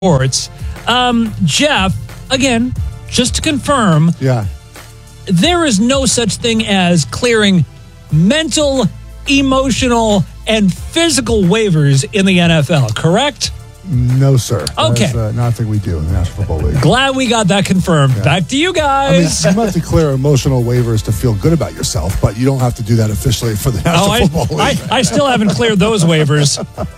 Sports. Jeff, again, just to confirm, there is no such thing as clearing mental, emotional, and physical waivers in the NFL, correct? No, sir. Okay. That's not a thing we do in the National Football League. Glad we got that confirmed. Yeah. Back to you guys. You might declare emotional waivers to feel good about yourself, but you don't have to do that officially for the National Football League. I still haven't cleared those waivers.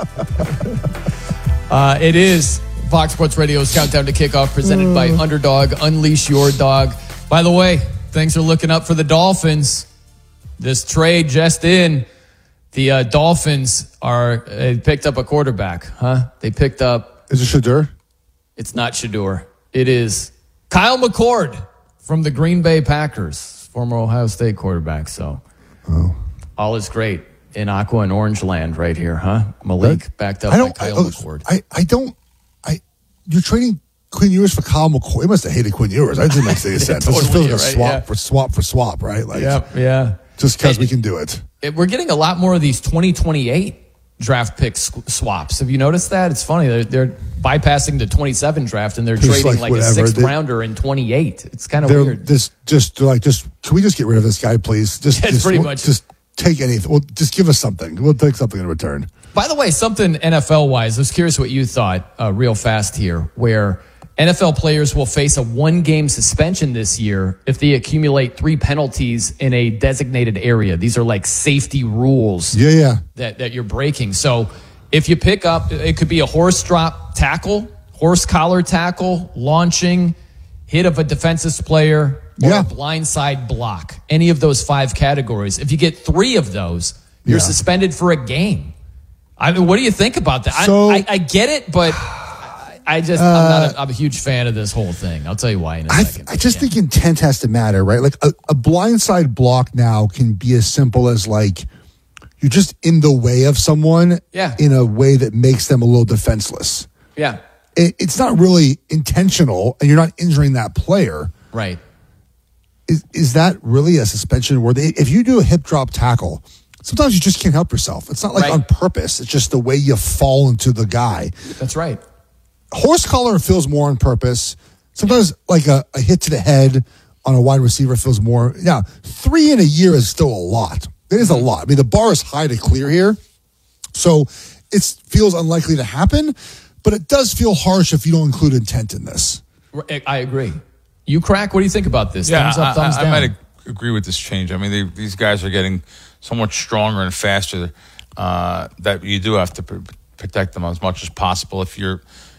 It is Fox Sports Radio's Countdown to Kickoff, presented by Underdog. Unleash your dog. By the way, things are looking up for the Dolphins. This trade just in. The Dolphins picked up a quarterback, huh? They picked up... Is it Shedeur? It's not Shedeur. It is Kyle McCord from the Green Bay Packers, former Ohio State quarterback. So all is great in Aqua and Orange Land right here, huh? Malik backed up by Kyle McCord. You're trading Quinn Ewers for Kyle McCord. You must have hated Quinn Ewers. That doesn't make any sense. Totally, This feels like right? a swap for swap, right? Like, yeah. Just because we can do it. We're getting a lot more of these 2028 draft pick swaps. Have you noticed that? It's funny. They're bypassing the 27 draft and they're trading like a sixth rounder in 28. It's kind of weird. Can we just get rid of this guy, please? Just take anything. Well, just give us something. We'll take something in return. By the way, something NFL-wise, I was curious what you thought real fast here, where NFL players will face a one-game suspension this year if they accumulate 3 penalties in a designated area. These are like safety rules that you're breaking. So if you pick up, it could be a horse drop tackle, horse collar tackle, launching, hit of a defensive player, or a blindside block. Any of those 5 categories. If you get 3 of those, you're suspended for a game. I mean, what do you think about that? So, I get it, but I'm a huge fan of this whole thing. I'll tell you why in a second. I just think intent has to matter, right? Like a blindside block now can be as simple as like you're just in the way of someone in a way that makes them a little defenseless. Yeah. It's not really intentional and you're not injuring that player. Right. Is that really a suspension worthy? If you do a hip drop tackle, sometimes you just can't help yourself. It's not like on purpose. It's just the way you fall into the guy. That's right. Horse collar feels more on purpose. Sometimes like a hit to the head on a wide receiver feels more. Now, 3 in a year is still a lot. It is a lot. I mean, the bar is high to clear here. So it feels unlikely to happen, but it does feel harsh if you don't include intent in this. I agree. You Crack, what do you think about this? Yeah, thumbs up, thumbs down? I might agree with this change. I mean, these guys are getting so much stronger and faster that you do have to protect them as much as possible. If you're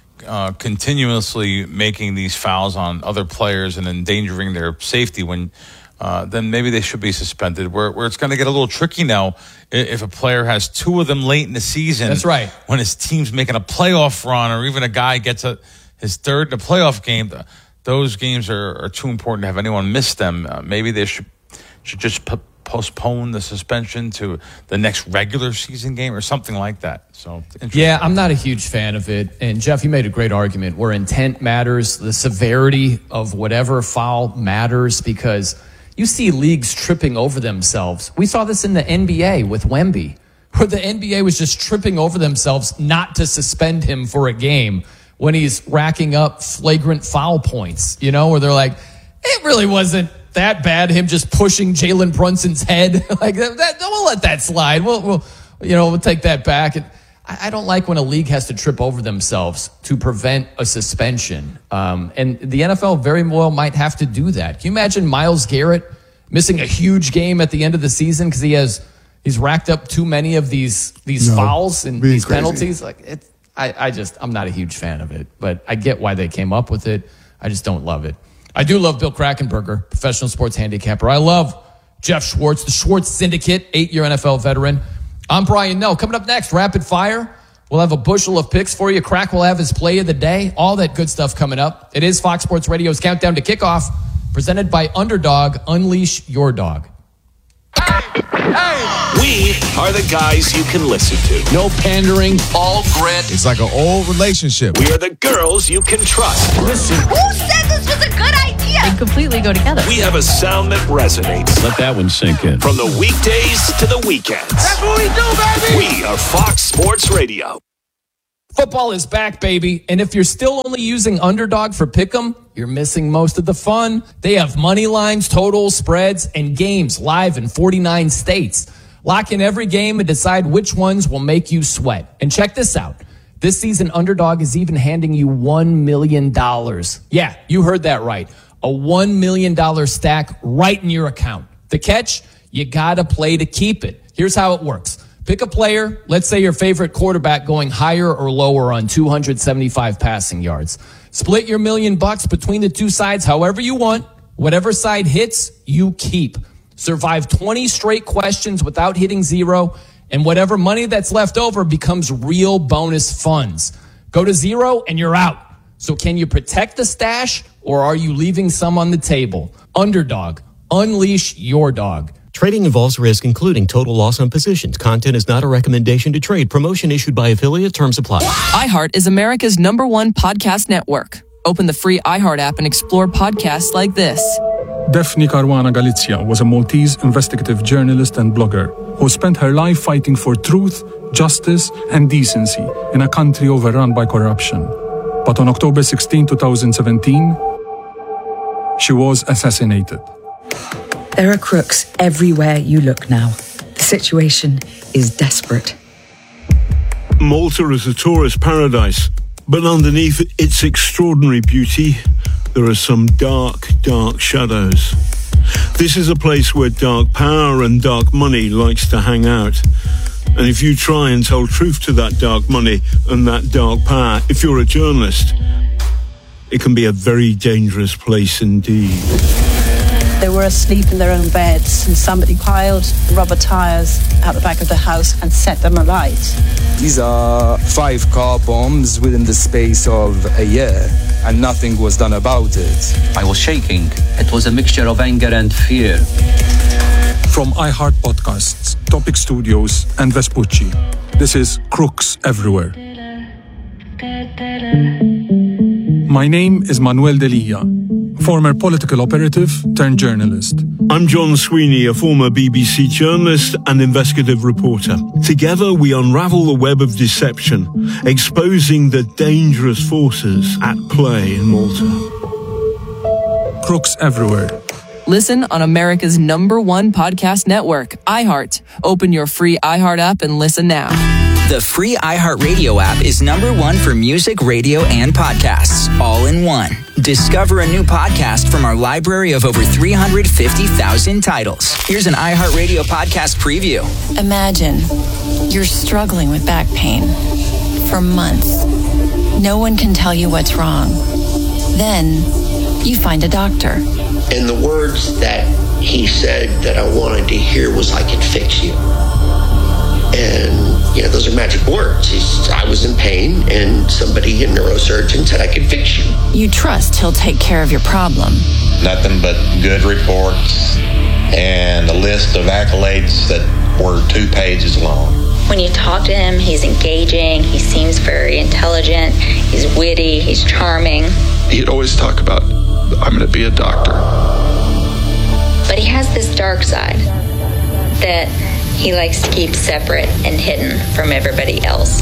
continuously making these fouls on other players and endangering their safety, then maybe they should be suspended. Where it's going to get a little tricky now if a player has 2 of them late in the season. That's right. When his team's making a playoff run, or even a guy gets his 3rd in a playoff game. Those games are too important to have anyone miss them. Maybe they should just postpone the suspension to the next regular season game or something like that. So, yeah, I'm not a huge fan of it. And Jeff, you made a great argument where intent matters, the severity of whatever foul matters, because you see leagues tripping over themselves. We saw this in the NBA with Wemby, where the NBA was just tripping over themselves not to suspend him for a game when he's racking up flagrant foul points, where they're like, it really wasn't that bad, him just pushing Jalen Brunson's head. Like, we'll let that slide. We'll take that back. And I don't like when a league has to trip over themselves to prevent a suspension. And the NFL very well might have to do that. Can you imagine Myles Garrett missing a huge game at the end of the season because he's racked up too many of these fouls and these penalties? Like, I'm not a huge fan of it, but I get why they came up with it. I just don't love it. I do love Bill Krackomberger, professional sports handicapper. I love Jeff Schwartz, the Schwartz Syndicate, 8-year NFL veteran. I'm Brian Noe. Coming up next, Rapid Fire. We'll have a bushel of picks for you. Crack will have his play of the day. All that good stuff coming up. It is Fox Sports Radio's Countdown to Kickoff, presented by Underdog. Unleash your dog. We are the guys you can listen to. No pandering, all grit. It's like an old relationship. We are the girls you can trust. Listen. Who said this was a good idea? They completely go together. We have a sound that resonates. Let that one sink in. From the weekdays to the weekends. That's what we do, baby. We are Fox Sports Radio. Football is back, baby. And if you're still only using Underdog for Pick'em, you're missing most of the fun. They have money lines, totals, spreads, and games live in 49 states. Lock in every game and decide which ones will make you sweat. And check this out. This season, Underdog is even handing you $1 million. Yeah, you heard that right. A $1 million stack right in your account. The catch? You gotta play to keep it. Here's how it works. Pick a player, let's say your favorite quarterback going higher or lower on 275 passing yards. Split your $1 million between the two sides however you want. Whatever side hits, you keep. Survive 20 straight questions without hitting zero, and whatever money that's left over becomes real bonus funds. Go to zero and you're out. So can you protect the stash, or are you leaving some on the table? Underdog. Unleash your dog. Trading involves risk, including total loss on positions. Content is not a recommendation to trade. Promotion issued by affiliate. Terms apply. iHeart is America's #1 podcast network. Open the free iHeart app and explore podcasts like this. Daphne Caruana Galizia was a Maltese investigative journalist and blogger who spent her life fighting for truth, justice, and decency in a country overrun by corruption. But on October 16, 2017, she was assassinated. There are crooks everywhere you look now. The situation is desperate. Malta is a tourist paradise, but underneath its extraordinary beauty, there are some dark, dark shadows. This is a place where dark power and dark money likes to hang out. And if you try and tell truth to that dark money and that dark power, if you're a journalist, it can be a very dangerous place indeed. They were asleep in their own beds, and somebody piled rubber tires out the back of the house and set them alight. These are 5 car bombs within the space of a year, and nothing was done about it. I was shaking. It was a mixture of anger and fear. From iHeart Podcasts, Topic Studios, and Vespucci, this is Crooks Everywhere. My name is Manuel Delia, former political operative turned journalist. I'm John Sweeney, a former BBC journalist and investigative reporter. Together we unravel the web of deception, exposing the dangerous forces at play in Malta. Crooks Everywhere. Listen on America's #1 podcast network, iHeart. Open your free iHeart app and listen now. The free iHeartRadio app is #1 for music, radio, and podcasts, all in one. Discover a new podcast from our library of over 350,000 titles. Here's an iHeartRadio podcast preview. Imagine you're struggling with back pain for months. No one can tell you what's wrong. Then you find a doctor. And the words that he said that I wanted to hear was, "I can fix you." And, those are magic words. I was in pain, and somebody, a neurosurgeon, said I could fix you. You trust he'll take care of your problem. Nothing but good reports and a list of accolades that were 2 pages long. When you talk to him, he's engaging, he seems very intelligent, he's witty, he's charming. He'd always talk about, I'm going to be a doctor. But he has this dark side that he likes to keep separate and hidden from everybody else.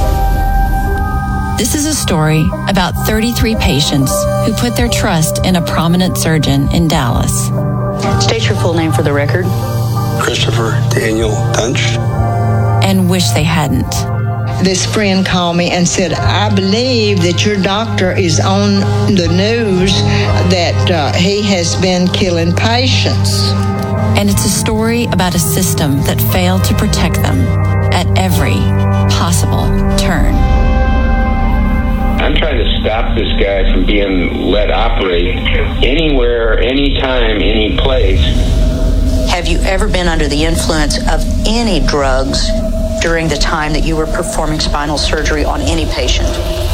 This is a story about 33 patients who put their trust in a prominent surgeon in Dallas. State your full name for the record. Christopher Daniel Tunch. And wish they hadn't. This friend called me and said, I believe that your doctor is on the news that he has been killing patients. And it's a story about a system that failed to protect them at every possible turn. I'm trying to stop this guy from being let operate anywhere, anytime, any place. Have you ever been under the influence of any drugs during the time that you were performing spinal surgery on any patient?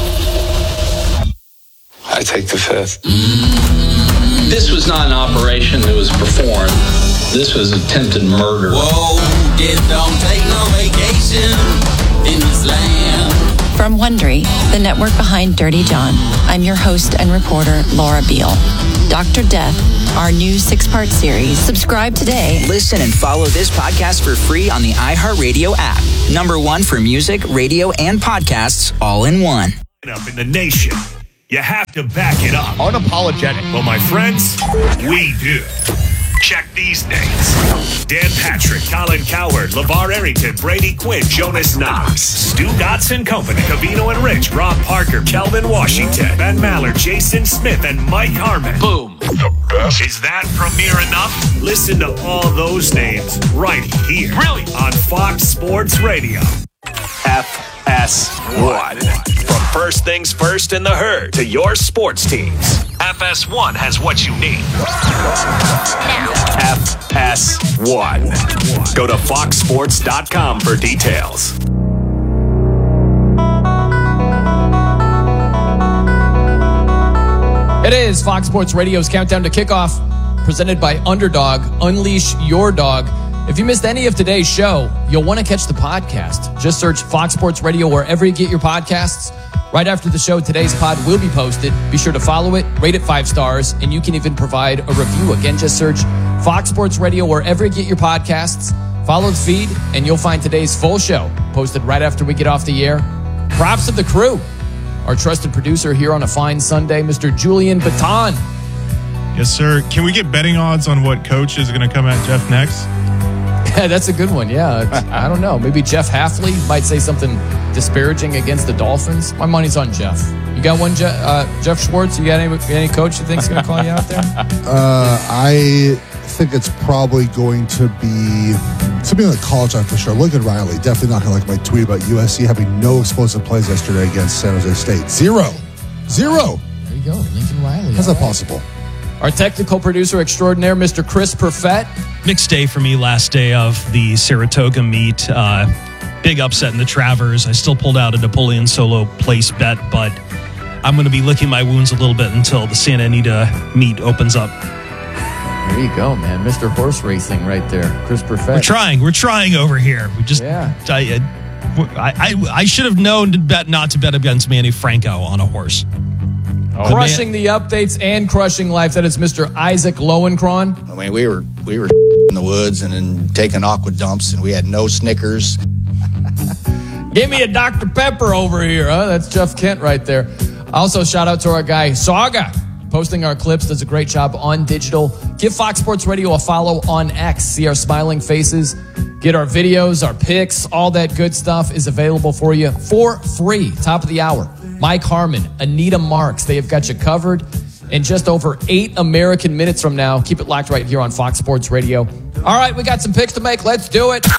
I take the 5th. This was not an operation that was performed. This was attempted murder. Whoa, just don't take no vacation in this land. From From Wondery, the network behind Dirty John, I'm your host and reporter, Laura Beale. Dr. Death, our new 6-part series. Subscribe today. Listen and follow this podcast for free on the iHeartRadio app. Number 1 for music, radio, and podcasts all in one. Up in the nation. You have to back it up. Unapologetic. Well, my friends, we do. Check these names. Dan Patrick, Colin Cowherd, LeVar Arrington, Brady Quinn, Jonas Knox, Stu Dotson Company, Cavino and Rich, Rob Parker, Kelvin Washington, Ben Maller, Jason Smith, and Mike Harmon. Boom. The best. Is that premiere enough? Listen to all those names right here. Really? On Fox Sports Radio. FS1. From First Things First in the Herd to your sports teams, FS1 has what you need. FS1. Go to foxsports.com for details. It is Fox Sports Radio's Countdown to Kickoff, presented by Underdog. Unleash your dog. If you missed any of today's show, you'll want to catch the podcast. Just search Fox Sports Radio wherever you get your podcasts. Right after the show, today's pod will be posted. Be sure to follow it, rate it 5 stars, and you can even provide a review. Again, just search Fox Sports Radio wherever you get your podcasts. Follow the feed, and you'll find today's full show posted right after we get off the air. Props to the crew. Our trusted producer here on a fine Sunday, Mr. Julian Baton. Yes, sir. Can we get betting odds on what coach is going to come at Jeff next? Yeah, that's a good one. Yeah, I don't know. Maybe Jeff Hafley might say something disparaging against the Dolphins. My money's on Jeff. You got one, Jeff Schwartz? You got any coach you think's going to call you out there? I think it's probably going to be something on the college side for sure. Lincoln Riley, definitely not going to like my tweet about USC having no explosive plays yesterday against San Jose State. Zero. There you go, Lincoln Riley. How's that possible? Our technical producer extraordinaire, Mr. Chris Perfett. Mixed day for me, last day of the Saratoga meet. Big upset in the Travers. I still pulled out a Napoleon Solo place bet, but I'm going to be licking my wounds a little bit until the Santa Anita meet opens up. There you go, man. Mr. Horse Racing right there. Chris Perfett. We're trying over here. We just, I should have known not to bet against Manny Franco on a horse. Crushing the updates and crushing life. That is Mr. Isaac Lowenkron. I mean, we were in the woods and then taking aqua dumps, and we had no Snickers. Give me a Dr. Pepper over here, huh? That's Jeff Kent right there. Also, shout out to our guy, Saga, posting our clips. Does a great job on digital. Give Fox Sports Radio a follow on X. See our smiling faces. Get our videos, our pics, all that good stuff is available for you for free. Top of the hour. Mike Harmon, Anita Marks, they have got you covered. In just over 8 American minutes from now, keep it locked right here on Fox Sports Radio. All right, we got some picks to make. Let's do it.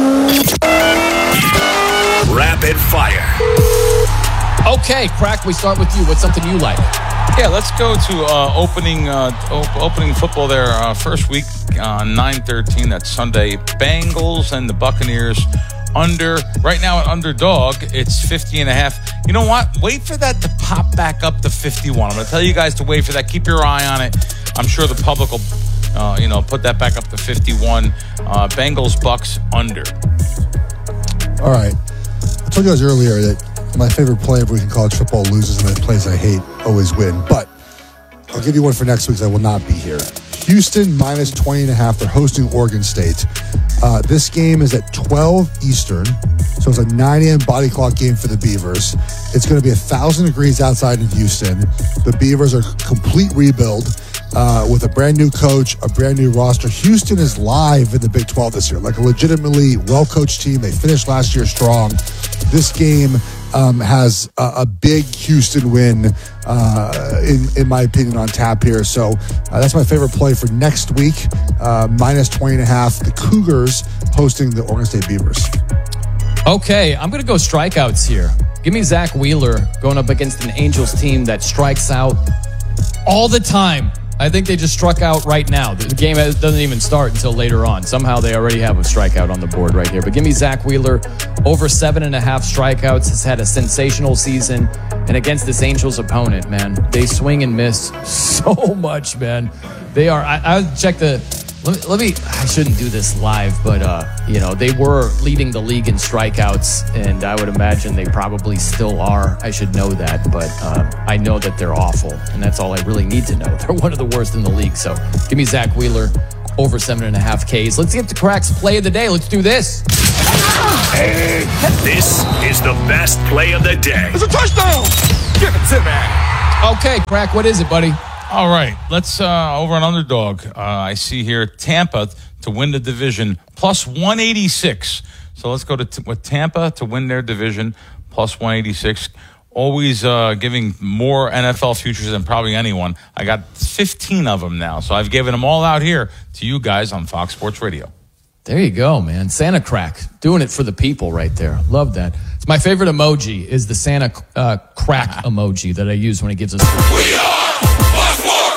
Rapid fire. Okay, Crack, we start with you. What's something you like? Yeah, let's go to opening football there. First week, 9-13. That's Sunday. Bengals and the Buccaneers under. Right now at Underdog, it's 50.5. You know what? Wait for that to pop back up to 51. I'm going to tell you guys to wait for that. Keep your eye on it. I'm sure the public will, put that back up to 51. Bengals, Bucks under. All right. I told you guys earlier that my favorite play of weekend college football loses, and the plays I hate always win. But I'll give you one for next week. I will not be here. Houston minus 20.5. They're hosting Oregon State. This game is at 12 Eastern, so it's a 9 a.m. body clock game for the Beavers. It's going to be 1,000 degrees outside in Houston. The Beavers are complete rebuild with a brand new coach, a brand new roster. Houston is live in the Big 12 this year, like a legitimately well-coached team. They finished last year strong. This game has a big Houston win, in my opinion, on tap here. So that's my favorite play for next week. Minus 20.5. The Cougars hosting the Oregon State Beavers. Okay, I'm going to go strikeouts here. Give me Zach Wheeler going up against an Angels team that strikes out all the time. I think they just struck out right now. The game doesn't even start until later on. Somehow they already have a strikeout on the board right here. But give me Zach Wheeler over 7.5 strikeouts. Has had a sensational season. And against this Angels opponent, man, they swing and miss so much, man. They are. I checked the Let me. I shouldn't do this live, but they were leading the league in strikeouts, and I would imagine they probably still are. I should know that, but I know that they're awful, and that's all I really need to know. They're one of the worst in the league. So give me Zach Wheeler over 7.5 Ks. Let's get to Crack's play of the day. Let's do this. And this is the best play of the day. It's a touchdown. Give it to me. Okay, Crack. What is it, buddy? All right, let's over on Underdog. I see here Tampa to win the division plus 186. So let's go with Tampa to win their division plus 186. Always giving more NFL futures than probably anyone. I got 15 of them now, so I've given them all out here to you guys on Fox Sports Radio. There you go, man. Santa Crack, doing it for the people right there. Love that. It's my favorite emoji is the Santa Crack emoji that I use when it gives us. We are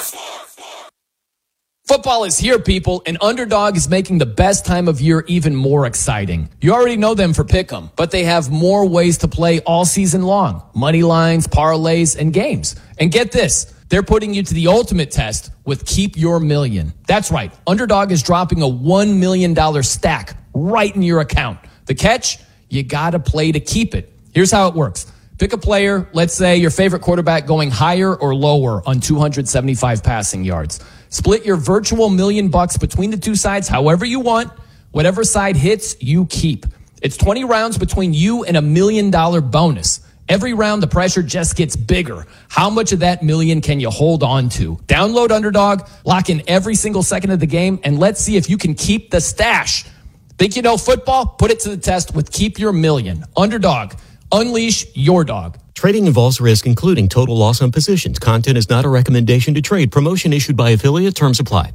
Football is here, people, and Underdog is making the best time of year even more exciting. You already know them for Pick'em, but they have more ways to play all season long. Money lines, parlays, and games. And get this, they're putting you to the ultimate test with Keep Your Million. That's right, Underdog is dropping a $1 million stack right in your account. The catch? You gotta play to keep it. Here's how it works. Pick a player, let's say your favorite quarterback going higher or lower on 275 passing yards. Split your virtual $1 million between the two sides however you want. Whatever side hits, you keep. It's 20 rounds between you and $1 million bonus. Every round, the pressure just gets bigger. How much of that million can you hold on to? Download Underdog, lock in every single second of the game, and let's see if you can keep the stash. Think you know football? Put it to the test with Keep Your Million. Underdog. Unleash your dog. Trading involves risk, including total loss on positions. Content is not a recommendation to trade. Promotion issued by affiliate. Terms apply.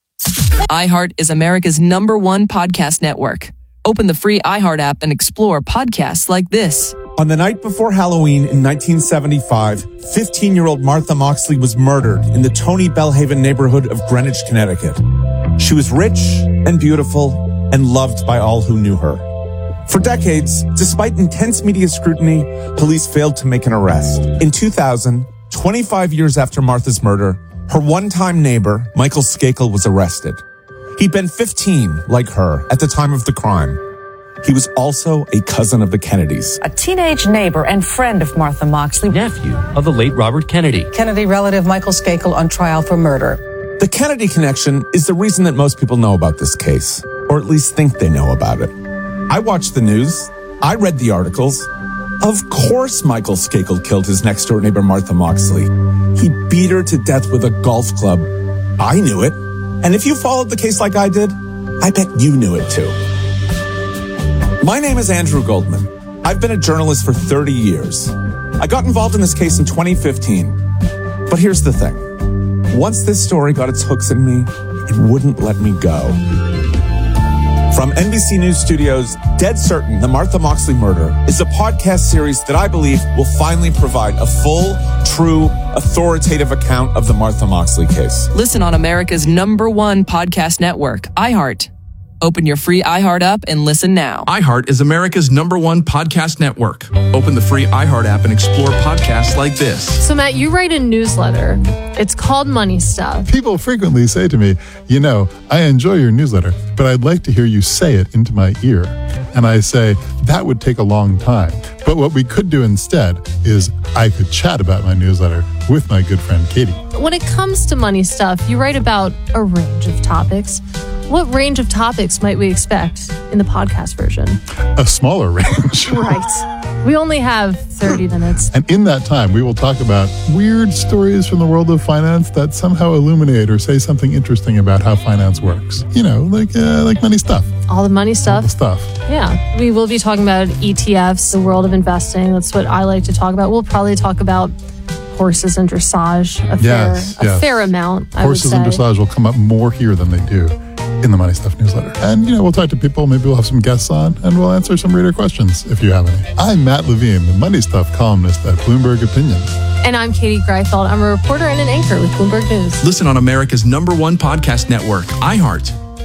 iHeart is America's #1 podcast network. Open the free iHeart app and explore podcasts like this. On the night before Halloween in 1975, 15-year-old Martha Moxley was murdered in the Tony Bellhaven neighborhood of Greenwich, Connecticut. She was rich and beautiful and loved by all who knew her. For decades, despite intense media scrutiny, police failed to make an arrest. In 2000, 25 years after Martha's murder, her one-time neighbor, Michael Skakel, was arrested. He'd been 15, like her, at the time of the crime. He was also a cousin of the Kennedys. A teenage neighbor and friend of Martha Moxley. Nephew of the late Robert Kennedy. Kennedy relative Michael Skakel on trial for murder. The Kennedy connection is the reason that most people know about this case, or at least think they know about it. I watched the news. I read the articles. Of course Michael Skakel killed his next-door neighbor Martha Moxley. He beat her to death with a golf club. I knew it. And if you followed the case like I did, I bet you knew it too. My name is Andrew Goldman. I've been a journalist for 30 years. I got involved in this case in 2015. But here's the thing. Once this story got its hooks in me, it wouldn't let me go. From NBC News Studios, Dead Certain, The Martha Moxley Murder is a podcast series that I believe will finally provide a full, true, authoritative account of the Martha Moxley case. Listen on America's #1 podcast network, iHeart. Open your free iHeart app and listen now. iHeart is America's #1 podcast network. Open the free iHeart app and explore podcasts like this. So, Matt, you write a newsletter. It's called Money Stuff. People frequently say to me, you know, I enjoy your newsletter, but I'd like to hear you say it into my ear. And I say, that would take a long time. But what we could do instead is I could chat about my newsletter with my good friend Katie. When it comes to Money Stuff, you write about a range of topics. What range of topics might we expect in the podcast version? A smaller range. Right. We only have 30 minutes. And in that time, we will talk about weird stories from the world of finance that somehow illuminate or say something interesting about how finance works. You know, like money stuff. All the money stuff. All the stuff. Yeah. We will be talking about ETFs, the world of investing. That's what I like to talk about. We'll probably talk about horses and dressage a fair amount. Horses and dressage will come up more here than they do in the Money Stuff newsletter. And, you know, we'll talk to people. Maybe we'll have some guests on and we'll answer some reader questions if you have any. I'm Matt Levine, the Money Stuff columnist at Bloomberg Opinion. And I'm Katie Greifeld. I'm a reporter and an anchor with Bloomberg News. Listen on America's #1 podcast network, iHeart.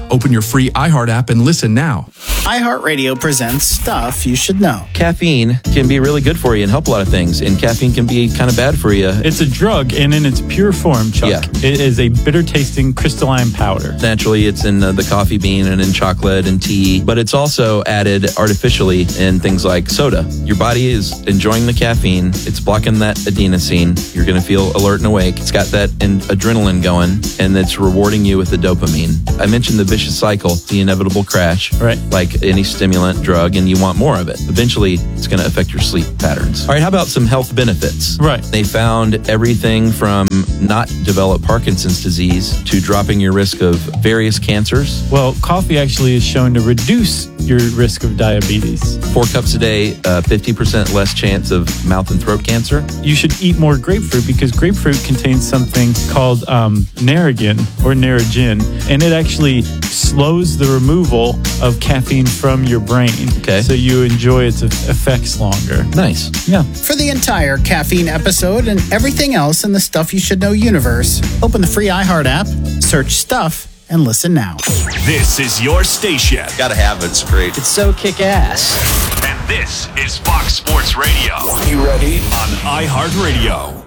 Open your free iHeart app and listen now. iHeartRadio presents Stuff You Should Know. Caffeine can be really good for you and help a lot of things, and caffeine can be kind of bad for you. It's a drug, and in its pure form, Chuck, it is a bitter-tasting crystalline powder. Naturally, it's in the coffee bean and in chocolate and tea, but it's also added artificially in things like soda. Your body is enjoying the caffeine. It's blocking that adenosine. You're going to feel alert and awake. It's got that adrenaline going, and it's rewarding you with the dopamine. I mentioned the vicious cycle, the inevitable crash, right? Like any stimulant drug, and you want more of it. Eventually, it's going to affect your sleep patterns. All right, how about some health benefits? Right. They found everything from not develop Parkinson's disease to dropping your risk of various cancers. Well, coffee actually is shown to reduce your risk of diabetes. 4 cups a day, 50% less chance of mouth and throat cancer. You should eat more grapefruit because grapefruit contains something called Narragin or Narragin, and it actually slows the removal of caffeine from your brain. Okay. So you enjoy its effects longer. Nice. Yeah. For the entire caffeine episode and everything else in the Stuff You Should Know universe, open the free iHeart app, search Stuff, and listen now. This is your station. Gotta have it. It's great. It's so kick-ass. And this is Fox Sports Radio. You ready? On iHeartRadio.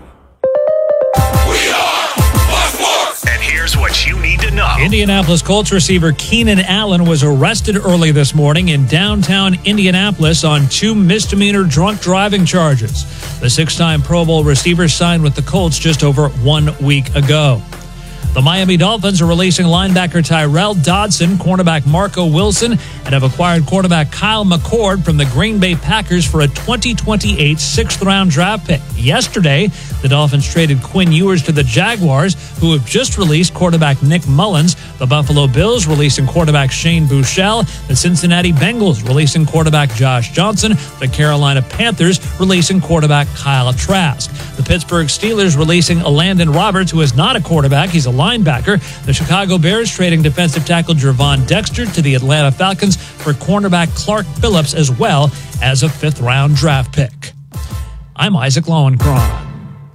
We are Fox Sports. And here's what you need to know. Indianapolis Colts receiver Keenan Allen was arrested early this morning in downtown Indianapolis on 2 misdemeanor drunk driving charges. The 6-time Pro Bowl receiver signed with the Colts just over 1 week ago. The Miami Dolphins are releasing linebacker Tyrell Dodson, cornerback Marco Wilson, and have acquired quarterback Kyle McCord from the Green Bay Packers for a 2028 6th-round draft pick. Yesterday, the Dolphins traded Quinn Ewers to the Jaguars, who have just released quarterback Nick Mullins. The Buffalo Bills releasing quarterback Shane Buechele. The Cincinnati Bengals releasing quarterback Josh Johnson. The Carolina Panthers releasing quarterback Kyle Trask. The Pittsburgh Steelers releasing Landon Roberts, who is not a quarterback. He's a linebacker. The Chicago Bears trading defensive tackle Gervon Dexter to the Atlanta Falcons for cornerback Clark Phillips, as well as a 5th-round draft pick. I'm Isaac Lowenkron.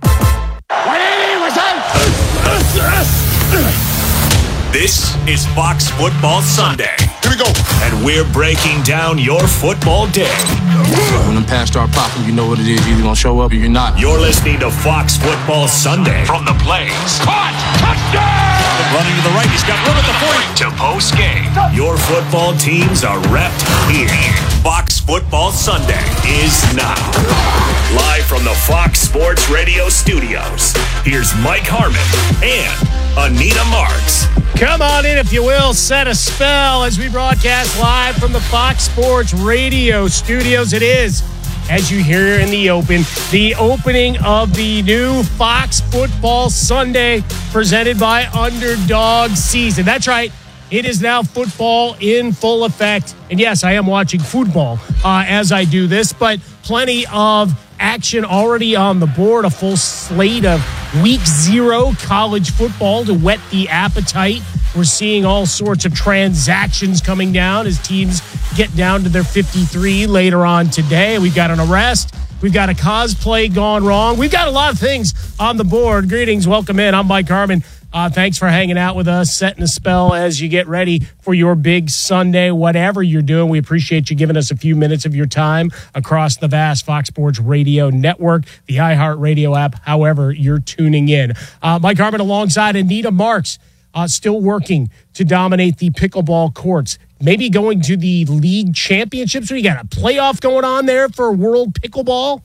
This is Fox Football Sunday. Here we go. And we're breaking down your football day. When them pass start popping, you know what it is. You're either going to show up or you're not. You're listening to Fox Football Sunday. From the plays. Caught. Touchdown. Running to the right. He's got room at the 40. To post game. Your football teams are repped here. Fox Football Sunday is now. Live from the Fox Sports Radio studios. Here's Mike Harmon and Anita Marks. Come on in, if you will. Set a spell as we broadcast live from the Fox Sports Radio studios. It is, as you hear in the opening of the new Fox Football Sunday presented by Underdog Season. That's right. It is now football in full effect. And yes, I am watching football as I do this, but plenty of action already on the board. A full slate of week 0 college football to whet the appetite. We're seeing all sorts of transactions coming down as teams get down to their 53 later on today. We've got an arrest. We've got a cosplay gone wrong. We've got a lot of things on the board. Greetings. Welcome in. I'm Mike Harmon. Thanks for hanging out with us, setting a spell as you get ready for your big Sunday, whatever you're doing. We appreciate you giving us a few minutes of your time across the vast Fox Sports Radio network, the iHeartRadio app, however you're tuning in. Mike Harmon alongside Anita Marks, still working to dominate the pickleball courts. Maybe going to the league championships. We got a playoff going on there for World Pickleball.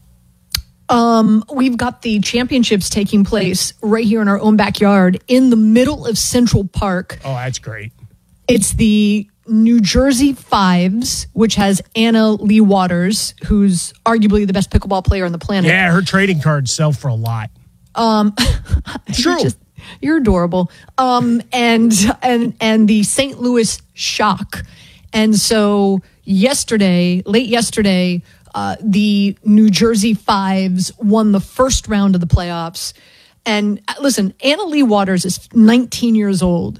We've got the championships taking place right here in our own backyard in the middle of Central Park. Oh, that's great. It's the New Jersey Fives, which has Anna Lee Waters, who's arguably the best pickleball player on the planet. Yeah, her trading cards sell for a lot. True. You're adorable. And the St. Louis Shock. And so late yesterday, the New Jersey Fives won the first round of the playoffs. And listen, Anna Lee Waters is 19 years old.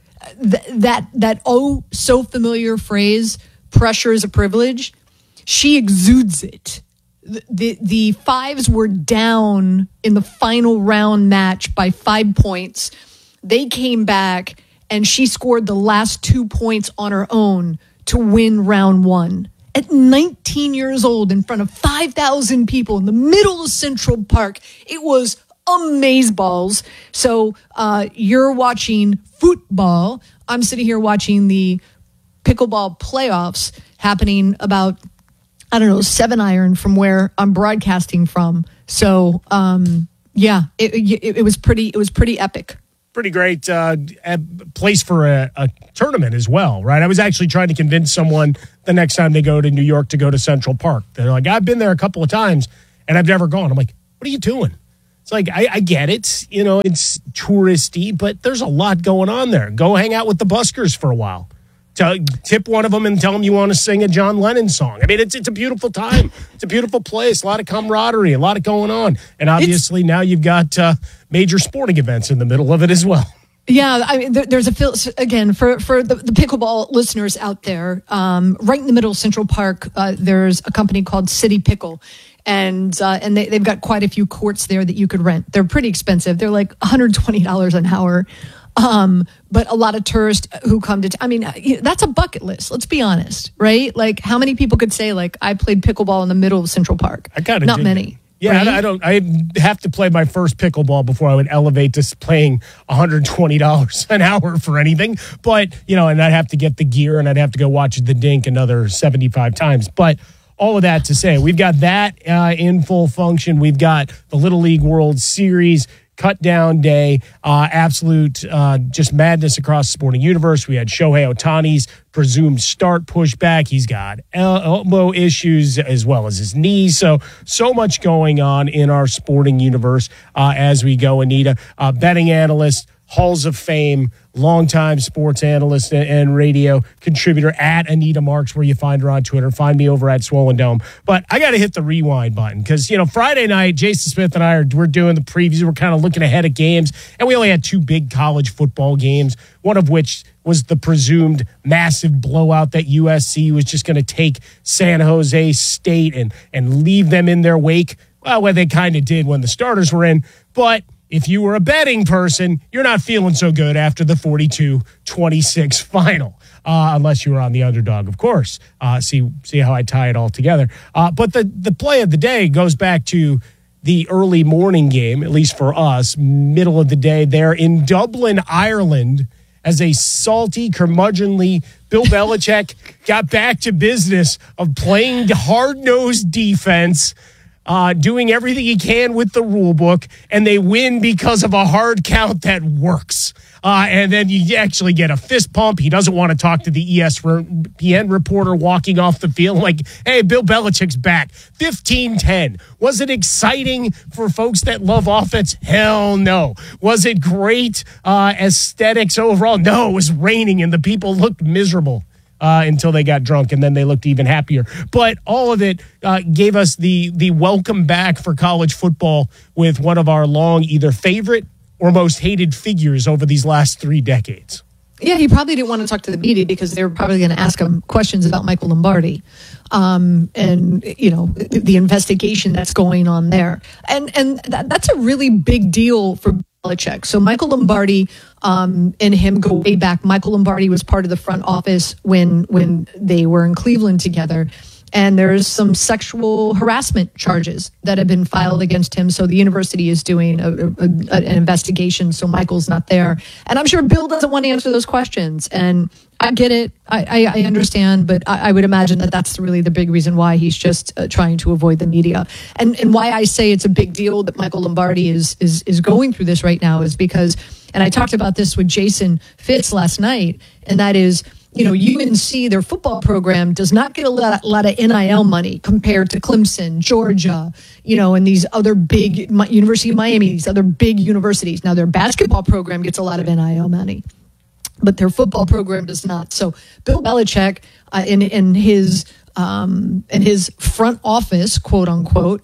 That oh so familiar phrase, pressure is a privilege, she exudes it. The Fives were down in the final round match by 5 points. They came back and she scored the last 2 points on her own to win round one. At 19 years old, in front of 5,000 people in the middle of Central Park. It was amazeballs. So you're watching football. I'm sitting here watching the pickleball playoffs happening about, 7 iron from where I'm broadcasting from. So it was pretty epic. Pretty great place for a tournament as well, right? I was actually trying to convince someone the next time they go to New York to go to Central Park. They're like, I've been there a couple of times and I've never gone. I'm like, what are you doing? It's like, I get it. It's touristy, but there's a lot going on there. Go hang out with the buskers for a while. Tip one of them and tell them you want to sing a John Lennon song. I mean, it's a beautiful time. It's a beautiful place. A lot of camaraderie, a lot of going on. And obviously now you've got major sporting events in the middle of it as well. Yeah, I mean, there's again, for the pickleball listeners out there, right in the middle of Central Park, there's a company called City Pickle. And they've got quite a few courts there that you could rent. They're pretty expensive. They're like $120 an hour. But a lot of tourists who come to, that's a bucket list. Let's be honest, right? Like, how many people could say, like, I played pickleball in the middle of Central Park? Not many. Yeah, right? I have to play my first pickleball before I would elevate to playing $120 an hour for anything. But, and I'd have to get the gear and I'd have to go watch the dink another 75 times. But all of that to say, we've got that in full function. We've got the Little League World Series cut down day, absolute just madness across the sporting universe. We had Shohei Ohtani's presumed start pushback. He's got elbow issues as well as his knees. So much going on in our sporting universe as we go. Anita, betting analyst, Halls of Fame, longtime sports analyst and radio contributor at Anita Marks, where you find her on Twitter. Find me over at Swollen Dome. But I got to hit the rewind button because, Friday night, Jason Smith and I we're doing the previews. We're kind of looking ahead at games, and we only had 2 big college football games, one of which was the presumed massive blowout that USC was just going to take San Jose State and leave them in their wake. Well, what they kind of did when the starters were in, but if you were a betting person, you're not feeling so good after the 42-26 final, unless you were on the underdog, of course. See how I tie it all together. But the play of the day goes back to the early morning game, at least for us, middle of the day there in Dublin, Ireland, as a salty, curmudgeonly Bill Belichick got back to business of playing hard-nosed defense, doing everything he can with the rule book, and they win because of a hard count that works. And then you actually get a fist pump. He doesn't want to talk to the ESPN reporter walking off the field like, hey, Bill Belichick's back. 15-10. Was it exciting for folks that love offense? Hell no. Was it great aesthetics overall? No, it was raining and the people looked miserable. Until they got drunk, and then they looked even happier. But all of it gave us the welcome back for college football with one of our long either favorite or most hated figures over these last 3 decades. Yeah, he probably didn't want to talk to the media because they were probably going to ask him questions about Michael Lombardi and, the investigation that's going on there. And that's a really big deal for Belichick. So Michael Lombardi and him go way back. Michael Lombardi was part of the front office when they were in Cleveland together. And there's some sexual harassment charges that have been filed against him. So the university is doing an investigation. So Michael's not there. And I'm sure Bill doesn't want to answer those questions. And I get it. I understand. But I would imagine that that's really the big reason why he's just trying to avoid the media. And why I say it's a big deal that Michael Lombardi is going through this right now is because, and I talked about this with Jason Fitz last night, and that is, UNC, their football program, does not get a lot of NIL money compared to Clemson, Georgia, and these other big, University of Miami, these other big universities. Now, their basketball program gets a lot of NIL money, but their football program does not. So Bill Belichick, in his front office, quote unquote,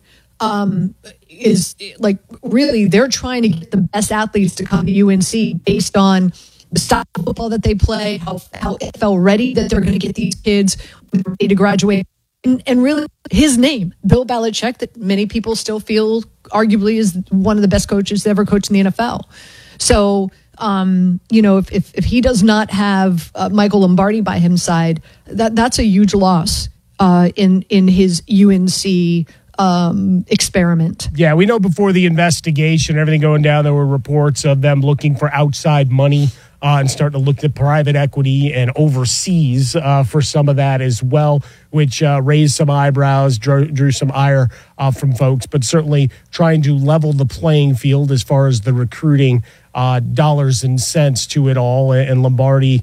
is like, really, they're trying to get the best athletes to come to UNC based on the style of football that they play, how NFL ready that they're going to get these kids ready to graduate. And really, his name, Bill Belichick, that many people still feel arguably is one of the best coaches to ever coach in the NFL. So if he does not have Michael Lombardi by his side, that's a huge loss in his UNC experiment. Yeah, we know before the investigation, everything going down, there were reports of them looking for outside money and starting to look at private equity and overseas for some of that as well, which raised some eyebrows, drew some ire from folks, but certainly trying to level the playing field as far as the recruiting dollars and cents to it all. And Lombardi,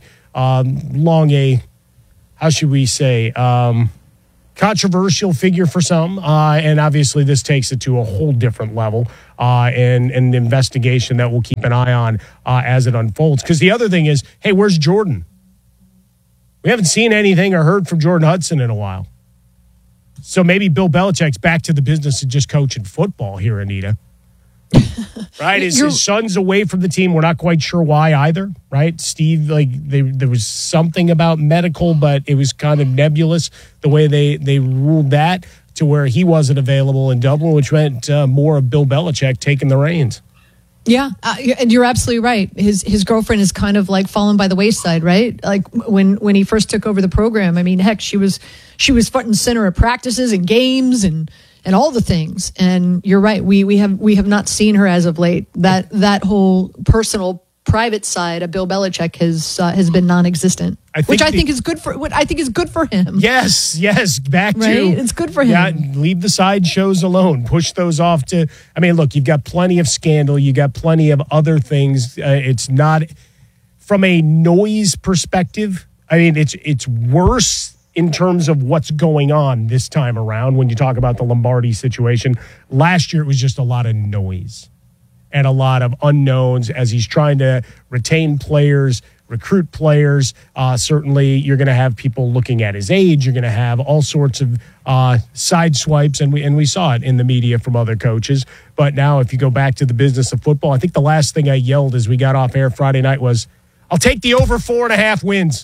how should we say, controversial figure for some, and obviously this takes it to a whole different level and an investigation that we'll keep an eye on as it unfolds. Because the other thing is, hey, where's Jordan? We haven't seen anything or heard from Jordan Hudson in a while. So maybe Bill Belichick's back to the business of just coaching football here, Anita. Right? His son's away from the team. We're not quite sure why either, right? Steve, there was something about medical, but it was kind of nebulous the way they ruled that to where he wasn't available in Dublin, which meant more of Bill Belichick taking the reins. Yeah, and you're absolutely right. His girlfriend is kind of like fallen by the wayside, right? Like when he first took over the program. I mean, heck, she was front and center at practices and games and all the things. And you're right. We have not seen her as of late. That whole personal private side of Bill Belichick has been non-existent, which I think is good for him. Yes. Back to it's good for him. Yeah, leave the side shows alone. Push those off to. I mean, look, you've got plenty of scandal. You got plenty of other things. It's not from a noise perspective. I mean, it's worse in terms of what's going on this time around when you talk about the Lombardi situation. Last year, it was just a lot of noise and a lot of unknowns as he's trying to retain players, recruit players. Certainly, you're going to have people looking at his age. You're going to have all sorts of side swipes, and we saw it in the media from other coaches. But now if you go back to the business of football, I think the last thing I yelled as we got off air Friday night was, I'll take the over 4.5 wins.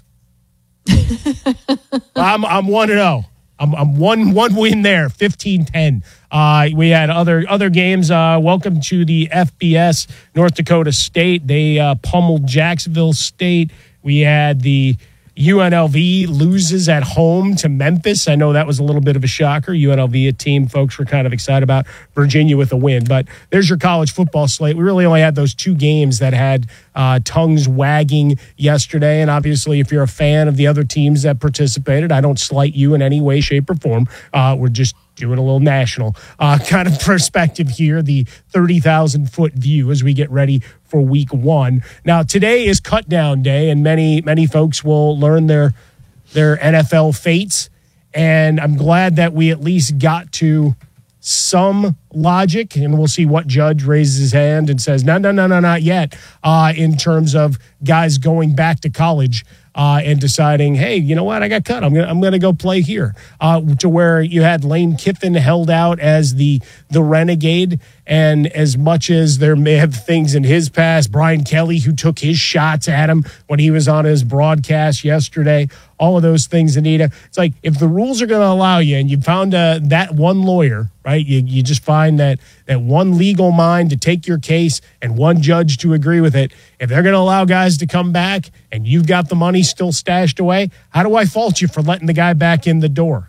I'm 1-0. I'm one win there, 15-10. We had other games. Welcome to the FBS, North Dakota State. They pummeled Jacksonville State. We had the UNLV loses at home to Memphis. I know that was a little bit of a shocker. UNLV, a team folks were kind of excited about. Virginia with a win. But there's your college football slate. We really only had those two games that had tongues wagging yesterday. And obviously, if you're a fan of the other teams that participated, I don't slight you in any way, shape, or form. We're just doing a little national kind of perspective here, the 30,000-foot view as we get ready for week one. Now, today is cut down day, and many folks will learn their NFL fates. And I'm glad that we at least got to some logic, and we'll see what judge raises his hand and says, no, not yet, in terms of guys going back to college and deciding, hey, you know what, I got cut. I'm gonna go play here. To where you had Lane Kiffin held out as the renegade, and as much as there may have things in his past, Brian Kelly, who took his shots at him when he was on his broadcast yesterday, all of those things, Anita. It's like, if the rules are going to allow you, and you found that one lawyer, right? You just find that one legal mind to take your case and one judge to agree with it. If they're going to allow guys to come back and you've got the money still stashed away, how do I fault you for letting the guy back in the door?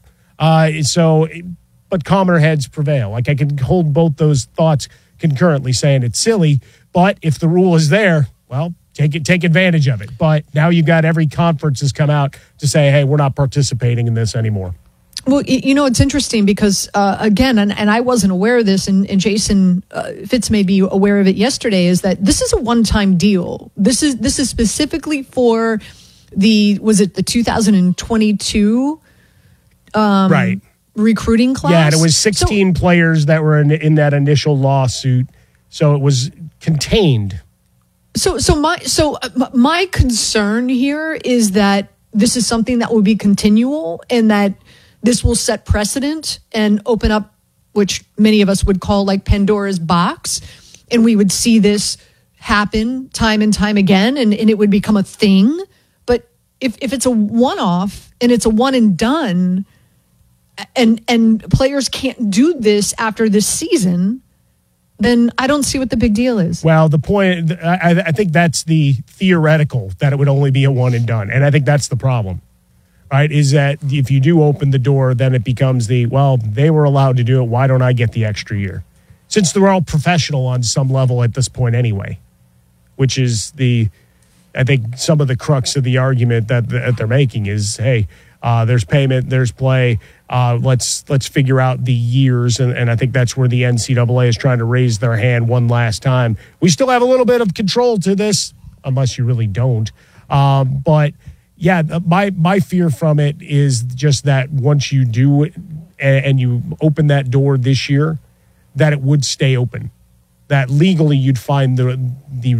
But calmer heads prevail. Like, I can hold both those thoughts concurrently, saying it's silly, but if the rule is there, well, take advantage of it. But now you've got every conference has come out to say, hey, we're not participating in this anymore. Well, it's interesting because, again, and I wasn't aware of this, and Jason Fitz may be aware of it yesterday, is that this is a one-time deal. This is specifically for the 2022 right. recruiting class? Yeah, and it was 16 players that were in that initial lawsuit, so it was contained. So my concern here is that this is something that will be continual, and that this will set precedent and open up, which many of us would call like Pandora's box, and we would see this happen time and time again, and it would become a thing. But if it's a one-off and it's a one and done, and players can't do this after this season, then I don't see what the big deal is. Well, the point, I think that's the theoretical, that it would only be a one and done. And I think that's the problem, right? Is that if you do open the door, then it becomes they were allowed to do it. Why don't I get the extra year? Since they're all professional on some level at this point anyway, which is I think some of the crux of the argument that they're making is, hey, there's payment, there's play. Let's figure out the years, and I think that's where the NCAA is trying to raise their hand one last time. We still have a little bit of control to this, unless you really don't. But yeah, my fear from it is just that once you do it and you open that door this year, that it would stay open. That legally you'd find the